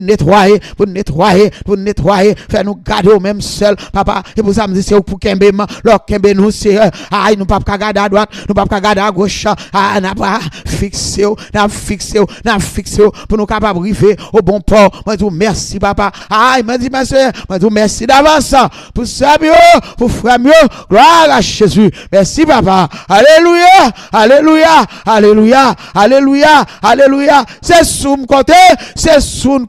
nettoyer, faire nous garder au même seul, papa. Et pour ça, me dit, c'est pour Kembe, leur Kembe nous, c'est, nous pas garder à droite, nous pas garder à gauche, n'a pas fixé, pour nous capables d'arriver au bon port. Moi, je dis, merci, papa. Il m'a dit, merci d'avance, pour ça, pour frère mieux, gloire à Jésus. Merci, papa. Alléluia, alléluia, alléluia, alléluia, alléluia. C'est sous mon côté, c'est seul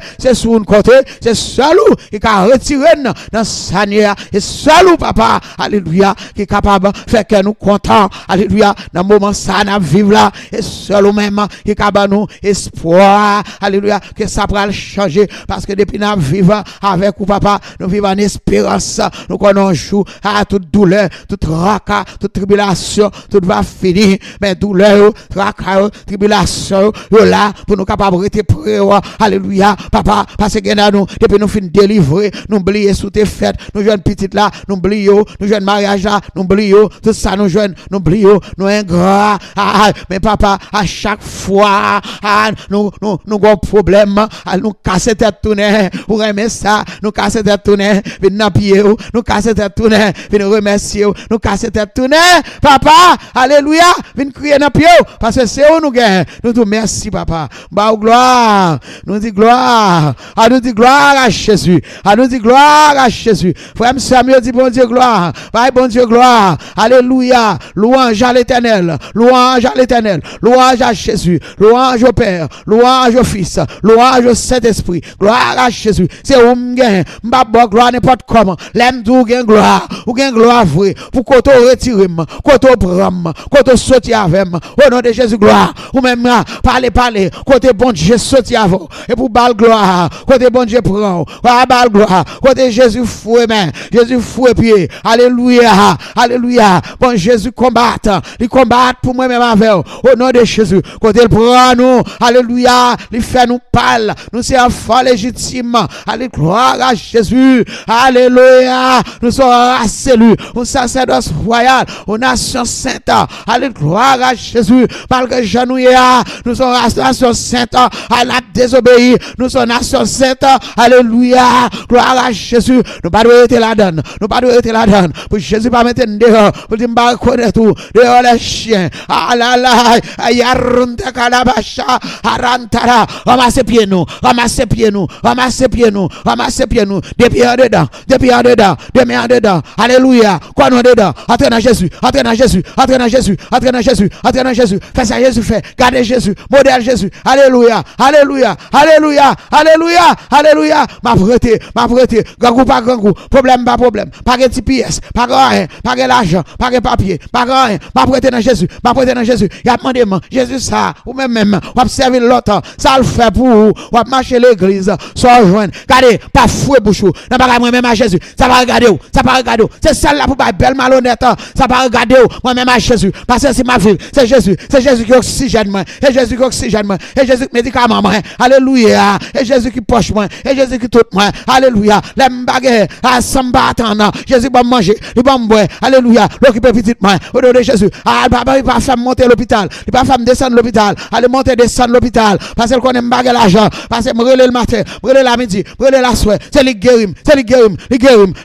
qui a retiré dans Seigneur, et seul papa, alléluia, qui est capable de faire que nous contents, alléluia, dans le moment ça nous vivre là, et seul même qui est capable de nous espoir, alléluia, que ça pourra changer, parce que depuis nous vivons avec vous papa, nous vivons en espérance, nous connaissons à toute douleur, toute raca, toute tribulation, tout va finir, mais douleur, raca, tribulation, là, pour nous capables de rester prêts, alléluia, papa, parce que nous, depuis nous finissons délivrer, nous oublions sous tes fêtes, nous jeunes petites là, nous oublions, nous jeunes mariage là, nous oublions, tout ça, nous jeunes, nous oublions, nous ingrats, mais papa, à chaque fois, nous avons problème, nous casser tête tourner, pour aimer ça, nous casser tête tourner, venir pied, nous casser tête tourner, venir remercier, nous casser tête tourner, papa, alléluia, venir crier dans pied, parce que c'est où nous gagnons, nous disons merci, papa, bah, gloire, nous dit gloire, nous dit gloire à Jésus, nous dit gloire à Jésus, frère Samuel dit bon Dieu gloire, bah, bon Dieu gloire, alléluia, louange à l'éternel, louange à l'éternel, louange à Jésus, louange au Père, louange au Fils, louange au Saint-Esprit, gloire à Jésus, c'est où m'gagne, m'ba gloire n'importe comment, l'aime d'où gagne gloire, ou gagne gloire vrai, pour qu'on te retire, qu'on te prenne, qu'on te saute avec, au nom de Jésus gloire, ou même parler, côté bon Dieu saute avec, et pour bal gloire, côté bon Dieu prend, bal gloire, côté Jésus fouet main, Jésus fouet pied, alléluia, alléluia, bon Jésus combatte, il combat pour moi-même avec, au nom de Jésus, côté il prend nous, alléluia, il fait nous parler, nous sommes enfants légitimes, alléluia, gloire à Jésus, alléluia, nous sommes rasselus, au sacerdoce royal, aux nations saintes, alléluia, gloire à Jésus, malgré genouillé, nous sommes nations saintes, à la désobéir, nous sommes nations saintes, alléluia, gloire à Jésus, nous pas devons être là-dedans, nous pas devons être là-dedans, pour Jésus pas mettre dehors, pour dire pas connaître tout, dehors les chiens, ah là là, yarunta kalabasha, arantara, ramassez pieds nous, ramassez pieds nous, ramassez pieds nous, ramassez pieds nous, des pieds en dedans, des pieds en dedans, des mains en dedans, alléluia, quoi nous dedans, entraîne à Jésus, entraîne à Jésus, entraîne à Jésus, entraîne à Jésus, entraîne à Jésus, fais ça Jésus fait, gardez Jésus, modèle Jésus, alléluia, alléluia, alléluia, alléluia, alléluia, ma prêté, grand coup pas grand coup, problème pas problème, pas de pièces, pas rien, pas de l'argent, pas de papier, pas rien, ma prêté dans Jésus, ma prêté dans Jésus, y a demandé Jésus ça, ou même, ou observer l'autre, ça le fait pour vous, ou marcher l'église, soit joindre, regardez, pas fouet bouchou, n'a pas moi-même à Jésus, ça va regarder où, ça va regarder où, c'est celle-là pour pas belle malhonnête, ça va regarder où, moi-même à Jésus, parce que c'est ma vie, c'est Jésus qui oxygène moi, et Jésus qui oxygène moi, et Jésus qui médicament moi, alléluia, et Jésus qui poche moi, et Jésus qui tout moi, alléluia, les baguettes, à samba attendre, Jésus va manger, il va me boire, alléluia, l'occuper petit moi, au nom de Jésus, il va faire monter l'hôpital, il va faire descendre l'hôpital, aller monter descendre l'hôpital, parce qu'il connaît baguette l'argent, parce que me relève le matin, me relève la midi, me relève la soirée, c'est les guérim, petit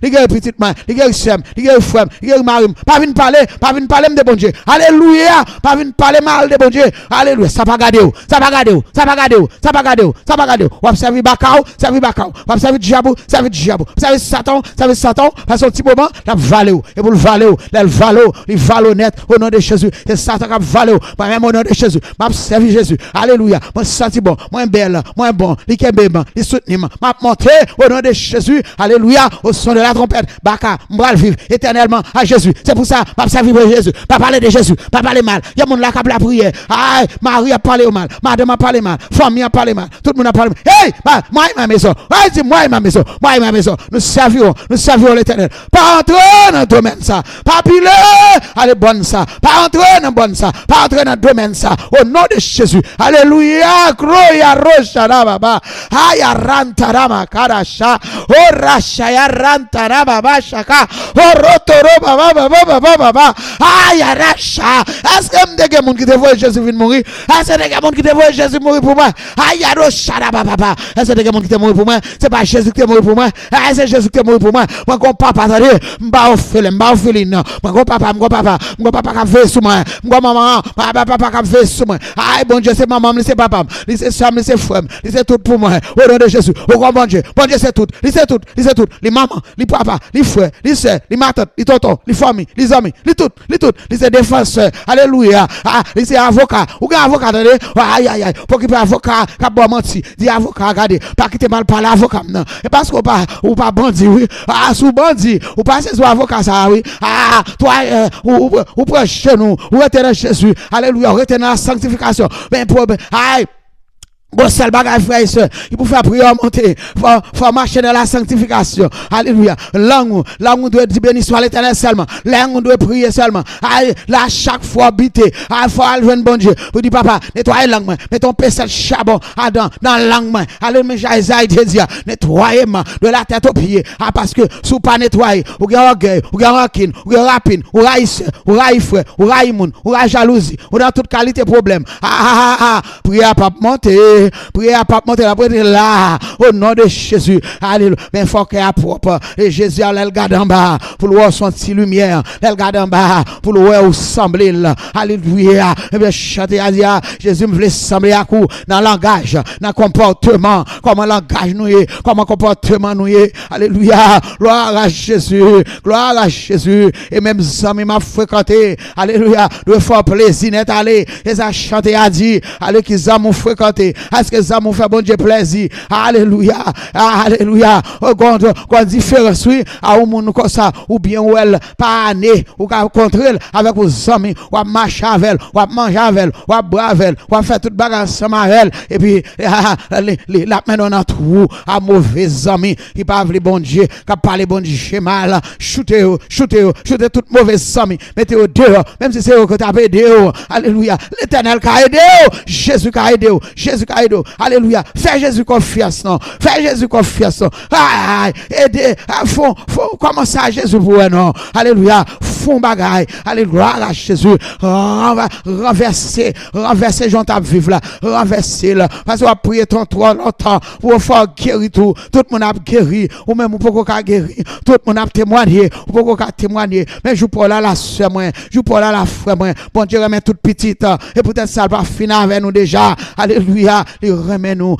moi, les guérim sem, les guérim frère, les guérim marim, pas venir parler de bon Dieu, alléluia, pas venir parler mal de bon Dieu, alléluia, ça va garder où, ça va garder où, ça va garder où, ça va garder où, ça va garder où, on va servir Bakao, on va servir diable, Satan, parce que petit moment, la valé où, et pour le valé où, il valé net, au nom de Jésus, c'est Satan qui a valé où, moi-même au nom de Jésus, m'a servi Jésus, alléluia, moi senti bon, moi belle, moi bon, il kembéman, il soutenu, m'a monté au nom de Jésus, alléluia, au son de la trompette, Baka, m'bral vivre éternellement à Jésus, c'est pour ça, m'a servi Jésus, pas parler de Jésus, pas parler mal, il y a mon là qui a la prière, aïe, Marie a parlé au mal, madame a parlé mal, famille a parlé mal, tout le monde a parlé mal, hey, moi et ma maison, moi et ma maison, nous servions l'éternel, pas entrer dans le domaine ça, pas piler, allez bonne ça, pas entrer dans bonne ça, pas entrer dans le domaine ça, au nom de Jésus, alléluia, gloria rocha baba, aya rantara karasha, o rasha ya rantara baba shaka, o rotoro baba, aya rasha, est-ce que me des gens qui te voient Jésus venir mourir, est-ce que des gens qui te voient Jésus mourir pour moi, aya rocha papa. Est-ce que quelqu'un qui est mort pour moi? C'est pas Jésus qui est mort pour moi. C'est Jésus qui est mort pour moi. Moi, mon papa, attendez, m'ba offrir, moi, mon papa, qui a fait sur moi. Moi, maman, papa, qui a fait sur moi. Ah, bon Dieu, c'est maman, c'est papa, c'est soeur, c'est frère, c'est tout pour moi. Au nom de Jésus, au grand bon Dieu, c'est tout, c'est tout, les mamans, les papas, les frères, les soeurs, les matantes, les tontons, les familles, les amis, les tout, les défenseurs. Alléluia. Ah, c'est avocat. Ou un avocat, attendez, aïe, pour qu'il peut avocat, qui a bon menti, dit avocat, regardez, pas quitter mal parler avocat, non. Et parce qu'on pas bandit, oui. Ah, sous bandit, ou pas c'est avocat, ça, oui. Ah, toi, ou prêche chez nous, ou retenez Jésus. Alléluia, retenez la sanctification. Mais problème, aïe. Bon, seul bagage, frère et soeur, il faut faire prière monter, faut marcher dans la sanctification. Alléluia. Langue doit dire béni soit l'Éternel seulement. Langue doit prier seulement. Là, chaque fois habiter. Faut aller voir bon Dieu. Vous dites, papa, nettoyez langue, mets ton pécelle charbon dans langue. Alléluia, Isaïe dit, nettoyez-moi de la tête aux pieds. Parce que, si vous pas nettoyer, vous avez orgueil, vous avez rancune, vous avez rapine, vous avez vous avez frère, vous avez moun, vous avez jalousie, vous avez toute qualité de problème. Prière pas monter. Priez à pas monter la prière là au nom de Jésus. Alléluia. Mais il faut qu'elle soit propre. Et Jésus elle regarde en bas pour le voir son petit lumière. Elle regarde en bas pour le voir où sembler. Alléluia. Et bien chanter à dire Jésus me voulait sembler à coup dans le langage, dans le comportement, comment langage nous est, comment comportement nous est. Alléluia. Gloire à Jésus. Gloire à Jésus. Et même amis m'a fréquenté. Alléluia. De fort plaisir n'est allé. Et ça chanter à dire allez qu'ils m'ont fréquenté. Est-ce que ça m'a fait bon Dieu plaisir? Alléluia. Alléluia. Quand différence, oui, à un monde comme ça, ou bien ou elle, pas année, ou qu'à contrôler avec vos amis, ou à marcher avec elle, ou à manger avec elle, ou à boire avec elle, ou à faire toute bagarre ensemble avec elle, et puis, la main dans tout, à mauvais amis, qui parlent bon Dieu, qui parlent bon Dieu, mal, shootez tout mauvais amis, mettez-vous dehors, même si c'est eux que tu as aidé, alléluia. L'Éternel qui a aidé, Jésus qui a aidé, Jésus qui a aidé, alléluia. Fais Jésus confiance, non. Fais Jésus confiance, non. Aidez, faut commencer à Jésus pour eux, non. Alléluia. Font bagaille. Alléluia, à Jésus. Renverser, j'en t'as vivre là. Renverser là. Parce qu'on a prié trop longtemps pour faire guérir tout. Tout le monde a guéri. Ou même, pour qu'on a guéri. Tout le monde a témoigné. Ou pour qu'on a témoigné. Mais je pour là, la soeur, moi. Je pour là, la frère, moi. Bon Dieu, remet toute petite. Et peut-être ça va finir avec nous déjà. Alléluia. Il remet nous.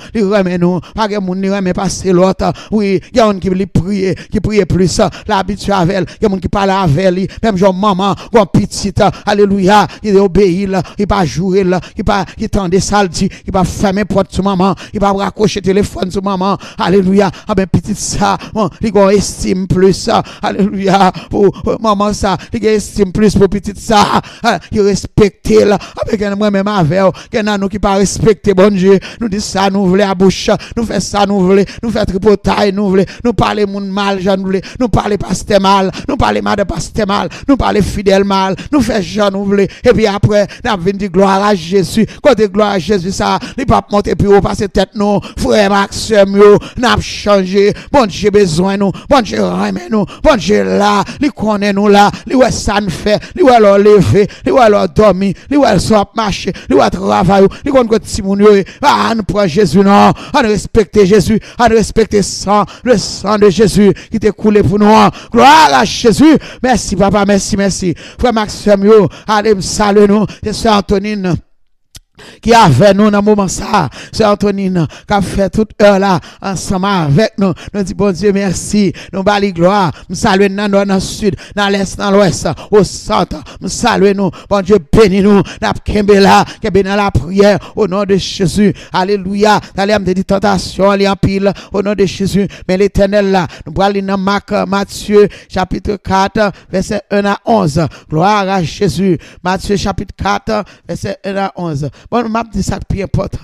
Pas que moun ne remet pas c'est l'autre. Oui, il y a un qui prie plus. L'habitude avec elle. Il y a un qui parle avec elle. Même genre maman, ou petite. Alléluia. Il obéit là. Il pas jouer là. Il tend des saldi. Il pas fermer porte sur maman. Il pas raccrocher téléphone sur maman. Alléluia. Ah ben petite ça. Bon, il a estime plus. Alléluia. Pour maman ça. Il a estime plus pour petite ça. Il respecte là. Avec moi-même avec elle. Nous qui pas respecter bon Dieu. Nous disons ça, nous voulons à bouche, nous faisons ça, nous voulons, nous faisons tripotaille, nous voulons, nous parler moun mal, j'en voulons, nous parler pasteur mal, nous parler madame pasteur mal, nous parler fidèle mal, nous faisons Jean, nous voulons, et puis après, nous avons dit gloire à Jésus, côté gloire à Jésus, ça, les papes monter plus haut, passer tête nous, frère Maxime, nous avons changé, bon Dieu besoin nous, bon Dieu remet nous, bon Dieu là, les connaît nous là, les ouais ça nous fait, les ouais leur lever, les ouais leur dormir, les ouais soit marcher, les ouais travailler, les connaît petit moun yo, nous prenons Jésus, non, on respecte Jésus, on respecte le sang de Jésus qui t'est coulé pour nous. Gloire à Jésus. Merci, papa, merci. Frère Maxime, allez me saluer nous, et sœur Antonine, qui avait nous dans le moment ça, c'est Antonine qui a fait toute heure là ensemble avec nous. Nous disons bon Dieu merci, nous bali gloire, nous saluons dans le nord, dans le sud, dans l'est, dans l'ouest, au centre, nous saluons nous, bon Dieu bénis nous, n'a kembe là, qui est dans la prière au nom de Jésus. Alléluia. Allez me dit tentation, allez en pile au nom de Jésus, mais l'Éternel là, nous allons dans Matthieu chapitre 4 verset 1 à 11. Gloire à Jésus. Matthieu chapitre 4 verset 1 à 11. Bon, m'a dit ça qui est important.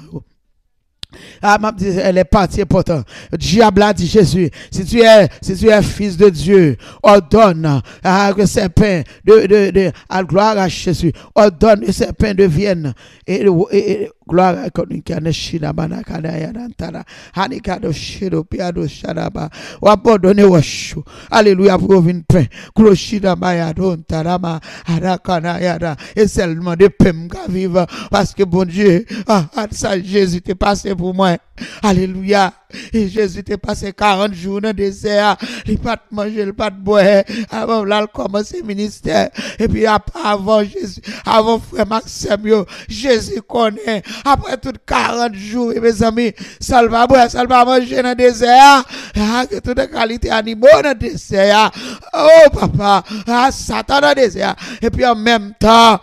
M'a dit elle est partie importante. Diable a dit Jésus, si tu es fils de Dieu, ordonne que ces pains à gloire à Jésus, ordonne que ces pains deviennent et Gloire à Konikane Shinabana Kanaya Nantana, Hanikado Shido Piado Shadaba, ou abandonner Washu, Alléluia, pour venir pain, Kloshida Mayadon Tarama, Harakana Yada, et seulement de pain qu'à vivre, parce que bon Dieu, ça Jésus t'est passé pour moi, Alléluia, et Jésus t'est passé 40 jours dans le désert, il pas de manger, il pas de boire, avant là, il commence le ministère, et puis avant Jésus, avant frère Maxime, Jésus connaît, après tout 40 jours, et mes amis, ça va boire, ça va manger dans le désert, que toute qualité animaux dans le désert, oh papa, Satan dans le désert, et puis en même temps,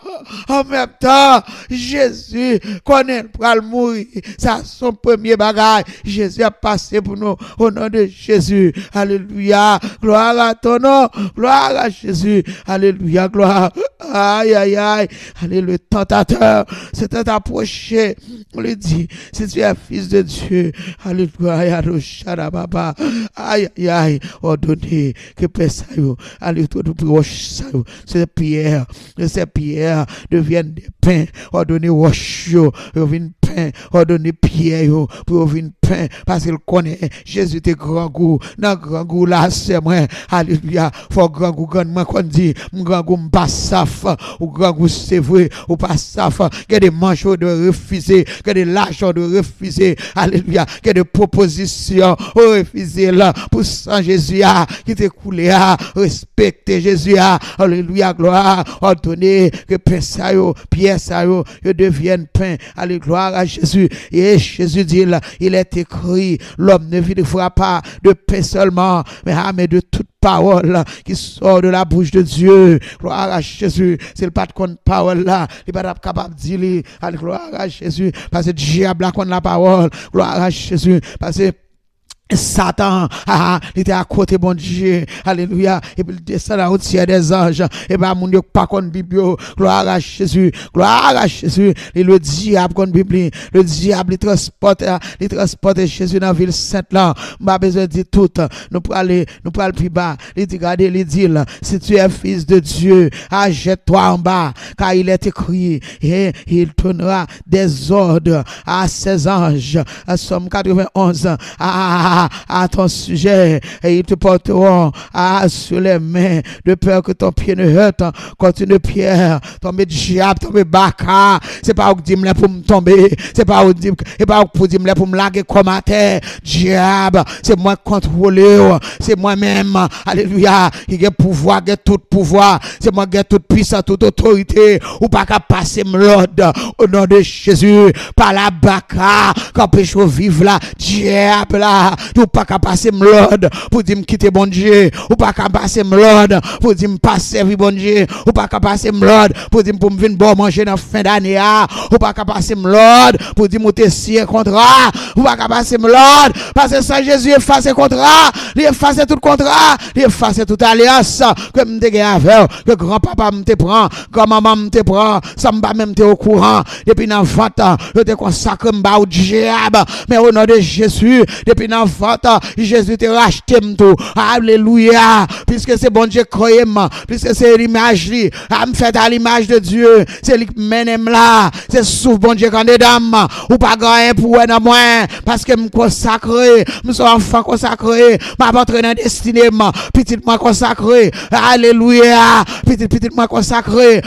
Jésus connaît pour le mourir, ça son premier bagage, Jésus a passé pour nous, au nom de Jésus, alléluia, gloire à ton nom, gloire à Jésus, alléluia, gloire, aïe, aïe, aïe, alléluia, le tentateur s'était approché, on lui dit, si tu es fils de Dieu, alléluia, aïe, aïe, aïe, ordonnez que Pessayo, alléluia, ces pierres deviennent des pains, ordonnez roche, deviennent pain, ordonnez pierre, pour venir pain, parce qu'il connaît, Jésus te grand goût, dans grand goût là, c'est moi, alléluia, faut grand goût, quand moi qu'on dit, grand goût pas saf, ou grand goût c'est vrai, ou pas saf, que des manchots de refuser, que des lâches de refuser, alléluia, que des propositions, refuser là, pour sang Jésus, qui te coulé, respecter Jésus, alléluia, gloire, ordonner que pain ça yo, pierre ça yo, deviennent pain, alléluia, gloire à Jésus, et Jésus dit là, il est écrit, l'homme ne vivra pas de pain seulement, mais de toute parole qui sort de la bouche de Dieu. Gloire à Jésus. C'est le pas de compte parole là, il n'est pas capable de dire, gloire à Jésus, parce que diable a compte la parole. Gloire à Jésus, parce que Satan, il était à côté, bon Dieu, alléluia, et puis il descend au ciel des anges, et bien, mon Dieu, pas contre Bible, gloire à Jésus, et le diable contre Bible, le diable, il transporte Jésus dans la ville sainte là, m'a besoin de dire tout, nous pour aller plus bas, il dit, regardez, il dit, si tu es fils de Dieu, jette-toi en bas, car il est écrit, et il donnera des ordres à ses anges, à Somme 91, à ton sujet, et ils te porteront sur les mains, de peur que ton pied ne heurte contre une pierre. Tomber diable, tomber baka, c'est pas pour dire pour me tomber, c'est pas pour dire pour me laguer comme à terre. Diable, c'est moi contrôler, c'est moi-même, alléluia, qui a pouvoir, qui a tout pouvoir, c'est moi qui a toute puissance, toute autorité, ou pas qu'à passer l'ordre au nom de Jésus, par la baka, quand péché vivre là, diable là, ou pas qu'à passer l'ordre pour dire me quitter bon Dieu, ou pas qu'à passer l'ordre pour dire me passer servir bon Dieu, ou pas qu'à passer l'ordre pour dire pour me venir bon manger dans fin d'année, ou pas qu'à passer l'ordre pour dire monter signer contrat, ou pas qu'à passer l'ordre parce que ça Jésus efface contrat, il efface tout contrat, il efface toute alliance que me te avec, que grand-papa me te prend, grand-maman me te prend, ça me pas même te au courant, depuis dans 20 ans, je te consacre m'ba au diable, mais au nom de Jésus, depuis dans 20 ans, Jésus te racheté tout. Alléluia. Puisque c'est bon Dieu croyez puisque c'est l'image li, me fait à l'image de Dieu, c'est lui qui mène là, c'est sous bon Dieu quand des dames, ou pas gagner pour dans moi, parce que me consacré, me suis enfant consacré, m'a entré dans destinée, petit moi consacré. Alléluia. Petit moi consacré,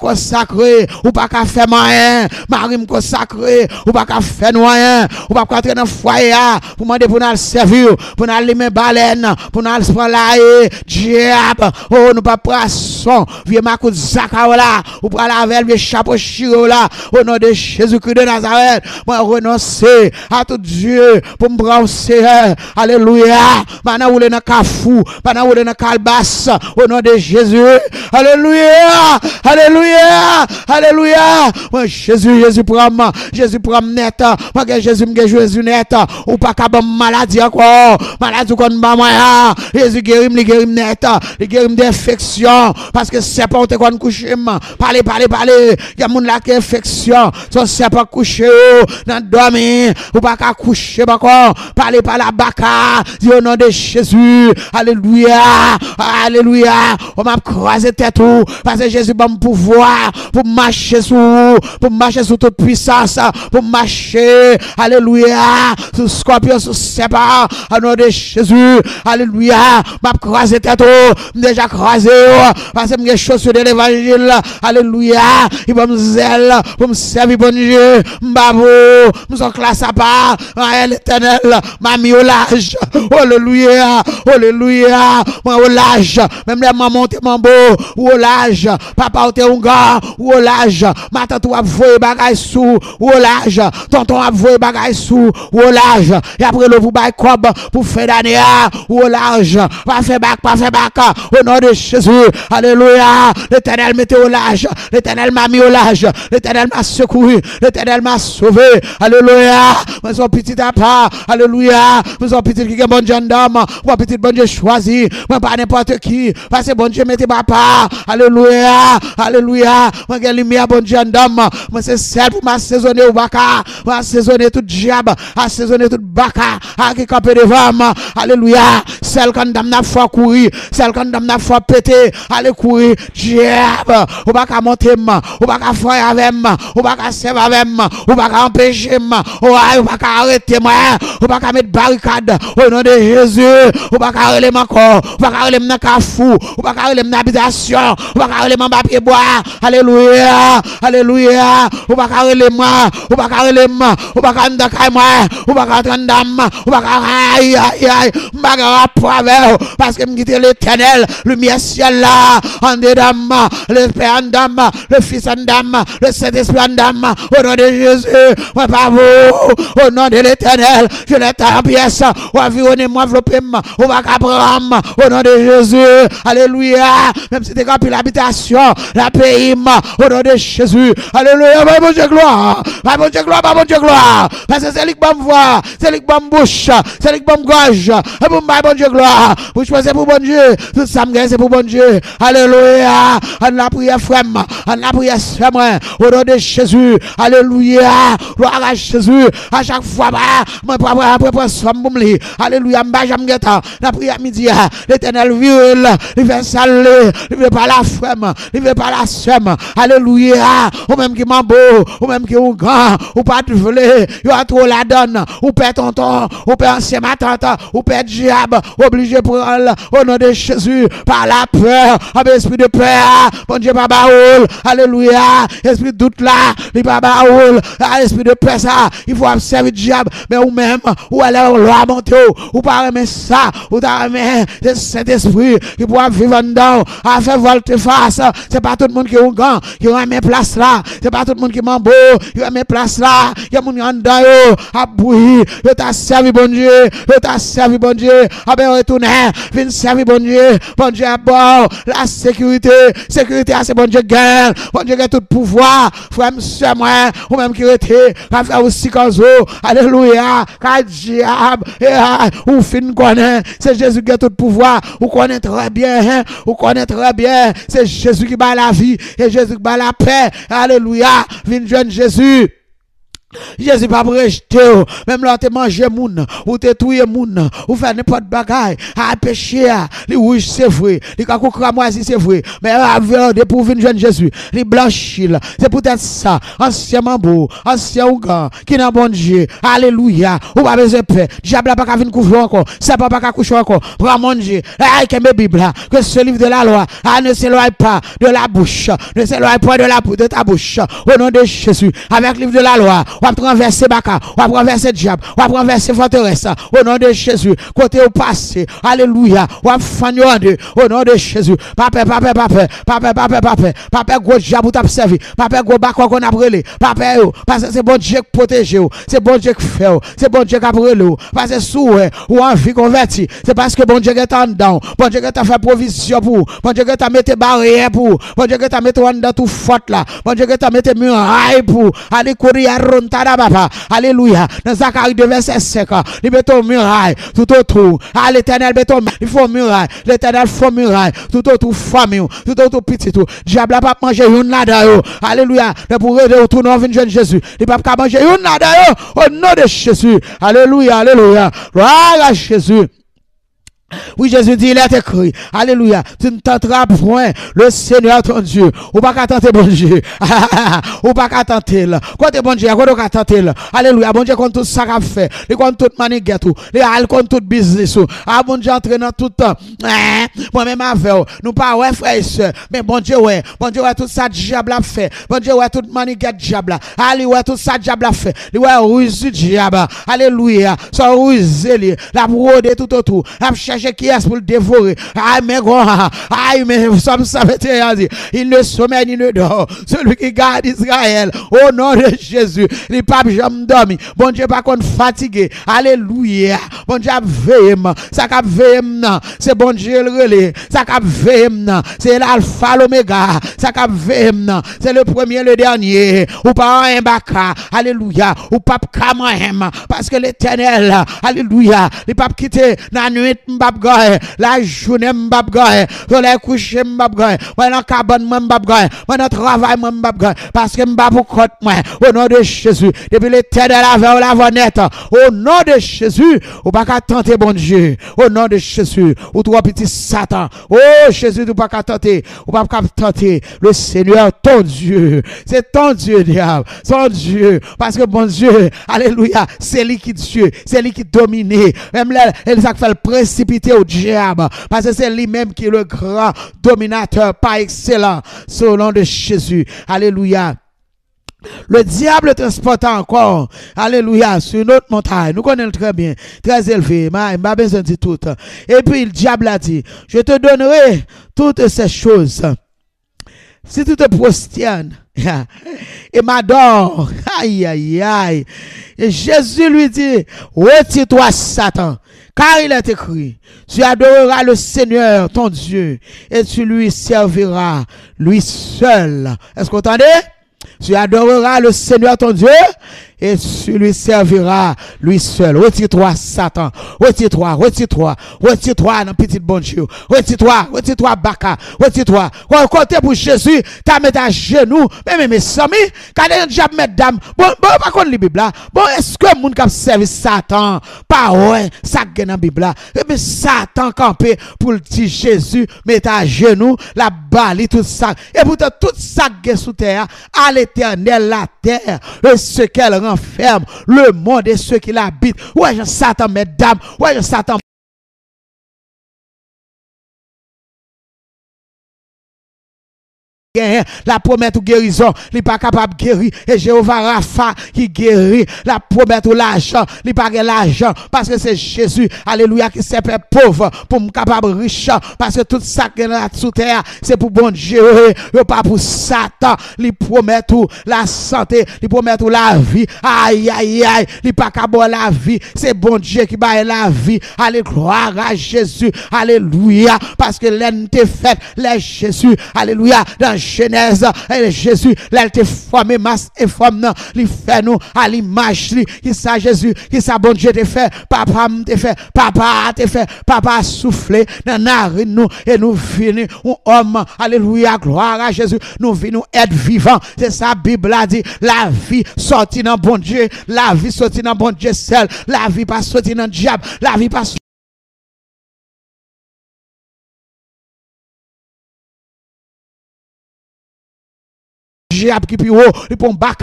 ou pas qu'à faire moyen, Marie me consacré, ou pas qu'à faire moyen, ou pas qu'à entrer dans foyer, pour demander pour nous servir, pour nous allumer baleine, pour nous prendre la diable, oh, nous pas poisson, vieux Makou Zakaola, ou pas la veille, vieux chapeau chiro là, au nom de Jésus-Christ de Nazareth, moi renoncer à tout Dieu, pour me prendre Seigneur, alléluia, maintenant vous dans Kafou, maintenant vous dans Kalbas, au nom de Jésus, alléluia, alléluia, alléluia, moi Jésus prend net, moi que Jésus me Jésus net, ou pas qu'à bon maladie, maladie encore, maladie qu'on bat moi, Jésus guérit net, il guérit d'infection, parce que c'est pas qu'on couche, parlez, il y a moun la qui infection, son c'est pas couché, dans dormir, ou pas qu'à coucher, encore, parlez par la baka, au nom de Jésus, alléluia, on m'a croisé tête tout, parce que Jésus va me pouvoir, pour marcher sous toute puissance, pour marcher, alléluia, sous scorpion, sous serpent, au nom de Jésus, alléluia, m'a croisé tête tout, déjà croisé, parce que j'ai chaussures de l'évangile, alléluia, il va me zèle, pour me servir bon Dieu, m'babou, m'son classe à part, l'éternel, m'a mis au l'âge, alléluia, moi au l'âge, même les mamans t'es mon beau, ou au l'âge, papa ou t'es un gars, ou au l'âge, ma tante ou a voué bagay sous, ou au l'âge, tonton a voué bagay sous, ou au l'âge, et après le vous bail cob pour faire d'année, ou au l'âge, pas faire bac, au nom de Jésus, alléluia, l'éternel mettez au l'âge, l'éternel m'a mis au l'âge, l'éternel m'a secouru, l'éternel m'a sauvé, alléluia, moi son petit à part, alléluia, moi son petit qui est bon gendarme, moi petit bon Dieu choisi, moi pas n'importe qui, parce que bon Dieu mettez ma part, alléluia, moi j'ai lumière bon gendarme, moi c'est celle pour m'assaisonner au baka, m'assaisonner tout diable, assaisonner tout baka, à qui camper devant moi, alléluia, celle quand dame n'a foi courir, celle quand dame n'a foi péter, allez courir, diable, ou baka monter moi, ou baka faire avec moi, ou baka servir avec moi, ou baka empêcher moi, ou baka arrêter moi, ou baka mettre barricade au nom de Jésus, ou baka arrêter moi encore, ou baka arrêter moi kafou, ou baka arrêter moi habitation, ou baka arrêter moi papier bois, alléluia, ou baka arrêter moi, ou baka arrêter moi, ou baka ndakay moi, ou baka entendre ou baka aïe, baka rapport avec, parce que me quitter l'éternel, lumière ciel là, en dedans, le Père en dame, le Fils en dame, le Saint-Esprit en dame, au nom de Jésus, moi pas vous, au nom de l'éternel, je l'ai en pièce, ou environnez-moi, enveloppez-moi, ou va prendre, au nom de Jésus, alléluia, même si t'es rempli l'habitation, la pays, au nom de Jésus, alléluia, bon Dieu gloire, bon Dieu gloire, parce que c'est lui qui va me voir, c'est lui qui va me bouche, c'est lui qui va me gorge, et pour me bon Dieu gloire, vous choisissez pour bon Dieu, tout ça me c'est pour bon Dieu, alléluia, on la prière frère, on la prière frère, au nom de Jésus, alléluia, gloire à Jésus, à chaque fois, moi, après, somme pour me alléluia, j'aime guetta, la prière midi, l'éternel viol, il fait saler, il veut pas la frère, il veut pas la somme, alléluia, ou même qui m'en beau, ou même qui est grand, ou pas de voler, il a trop la donne, ou père tonton, ou père ancien ma tante, ou père diable, obligé pour elle, au nom de Jésus, par la peur, avec esprit de peur, bon Dieu, pas baoul, alléluia, esprit de doute là, il pas baoul, esprit de peur ça, il faut observer le diable, mais ou même, ou aller au loi monter, ou pas aimer ça, ou t'as aimé cet esprit, qui pourra vivre en dedans, à faire volte face, c'est pas tout le monde qui est au gant, qui a mes places là, c'est pas tout le monde qui m'en beau, qui a mes places là, il y a mon en dedans, à bouillir, je t'a servi bon Dieu, ah ben retourner, viens servir bon Dieu à bord, la sécurité, c'est bon Dieu gagne, bon Dieu gagne tout pouvoir, frère, monsieur, moi, ou même qui était, à faire aussi comme ça, alléluia, car diable, ou fin connaît, c'est Jésus qui a tout pouvoir, ou connaît très bien, c'est Jésus qui bat la vie, et Jésus qui bat la paix, alléluia, viens jeune Jésus. Jésus pas rejeté, même là te manger moun, ou te touyer moun, ou faire n'importe bagaille, à pécher, les rouges c'est vrai, les kakou cramoisi c'est vrai, mais avec pour venir jeune Jésus, les blanchis, c'est peut-être ça, ancien mambo, ancien ougan, qui n'a bon Dieu, alléluia, ou pas besoin de paix, diable pas qu'à venir couvrir encore, ça pas qu'à coucher encore, prends mon Dieu, avec mes Bibles, que ce livre de la loi, ne s'éloigne pas de la bouche, ne s'éloigne pas de ta bouche, au nom de Jésus, avec le livre de la loi, on va renverser Baka, on va renverser diable, on va renverser forteresse, au nom de Jésus, côté au passé, alléluia, on va fanyer au nom de Jésus, papa, gros diable t'a servi, papa, gros Baka qu'on a brûlé, papa, parce que c'est bon Dieu qui protège, c'est bon Dieu qui fait, c'est bon Dieu qui a brûlé, parce que sous ou en vie convertie, c'est parce que bon Dieu est en dedans, bon Dieu qui t'a fait provision pour, bon Dieu qui t'a mis barrière pour, bon Dieu qui t'a mis en dedans tout faute là, bon Dieu qui t'a mis muraille pour, aller courir à ronde tada papa. Alléluia. Dans Zacharie 2 verset 5, il met ton muraille tout autour. À l'éternel, il faut muraille. L'éternel faut muraille tout autour famille, tout autour petit tout. Diable n'a pas manger une là-dedans. Alléluia. Mais pour aider autour nous venir jeune Jésus. Il n'a pas manger une là-dedans au nom de Jésus. Alléluia, alléluia. Voilà Jésus. Oui, Jésus dit, il est écrit, alléluia, tu ne tenteras point le Seigneur ton Dieu, ou pas qu'à tenter bon Dieu, ou pas qu'à tenter là, quand t'es bon Dieu, quand t'es tenter là, alléluia, bon Dieu, contre tout ça qu'a fait, les contre toute maniguette, les al contre tout business, ah bon Dieu, entraîne dans tout temps, moi-même avec, nous pas ouais frère et soeur, mais bon Dieu, ouais, tout ça diable a fait, bon Dieu, ouais, toute maniguette diable, allez, ouais, tout ça diable a fait, ouais, ruse du diable, alléluia, ça ruse, la brode tout autour, la chercher qui est pour le dévorer. Aïe, mais ça il ne sommeille ni ne dort. Celui qui garde Israël, au nom de Jésus, les papes jamais dormi. Bon Dieu, pas qu'on fatigué. Alléluia. Bon Dieu, veille, ça cap veille, c'est bon Dieu le relais. Ça cap veille, c'est l'alpha, l'oméga. Ça cap veille, c'est le premier, le dernier. Ou pas un baka. Alléluia. Ou pas kamahem. Parce que l'éternel, alléluia, les papes quitté la nuit, la journée m'bab gagne, le coucher m'bab gagne, moi dans cabane m'bab gagne, moi dans travail m'bab gagne, parce que m'bab pour compte moi, au nom de Jésus, depuis l'éternel avec la vanette, au nom de Jésus, ou pas qu'à tenter bon Dieu, au nom de Jésus, ou toi petit Satan, oh Jésus, ou pas qu'à tenter, ou pas qu'à tenter, le Seigneur ton Dieu, c'est ton Dieu diable, son Dieu, parce que bon Dieu, alléluia, c'est lui qui Dieu, c'est lui qui domine, même là, il s'est fait le précipiter au diable, parce que c'est lui-même qui est le grand dominateur par excellence, selon de Jésus. Alléluia. Le diable transporte encore, alléluia, sur une autre montagne. Nous connaissons très bien, très élevé. Ma besoin de tout. Et puis le diable a dit, je te donnerai toutes ces choses. Si tu te prosternes et m'adores, aïe, aïe, aïe. Et Jésus lui dit, retire-toi Satan, car il est écrit, tu adoreras le Seigneur, ton Dieu, et tu lui serviras, lui seul. Est-ce que vous entendez? Tu adoreras le Seigneur, ton Dieu, et tu lui serviras lui seul. Retire-toi, Satan. Retire-toi, retire-toi. Retire-toi dans petit bon Dieu. Retire-toi, retire-toi, Baka. Retire-toi. Côté pour Jésus, t'as mis à genoux. Mais mes amis, quand un diable met dame, bon, pas contre la Bible là. Bon, est-ce que moun qui servi Satan? Pas ouais, ça gagne dans la Bible là. Mais Satan campé pour le dire Jésus, met à genoux, la balle, tout ça. Et pourtant, tout ça gagne sous terre, à l'éternel, la terre, et ce qu'elle renferme, le monde et ceux qui l'habitent. Ouais, je Satan, mesdames. Ouais, je Satan. La promesse de guérison, il n'est pas capable de guérir. Et Jéhovah Rapha qui guérit. La promesse de l'argent, il n'est pas l'argent. Parce que c'est Jésus, alléluia, qui s'est fait pauvre pour me capable riche. Parce que tout ça qui est là sous terre, c'est pour bon Dieu. Et pas pour Satan. Il promet tout la santé, il promet tout la vie. Aïe, aïe, aïe. Il n'est pas capable la vie. C'est bon Dieu qui bat la vie. Allez, gloire à Jésus. Alléluia. Parce que l'un t'est fait, les Jésus. Alléluia. Dans Genèse, Jésus, là, il te formé masse et forme, il fait nous à l'image, qui ça Jésus, qui ça bon Dieu te fait, papa te fait, papa te fait, papa soufflé dans narine nous, et nous venons, un homme, alléluia, gloire à Jésus, nous venons être vivants, c'est ça, Bible a dit, la vie sortie dans bon Dieu, la vie sortie dans bon Dieu seul, la vie pas sortie dans le diable, la vie pas diable qui puis haut, il prend bac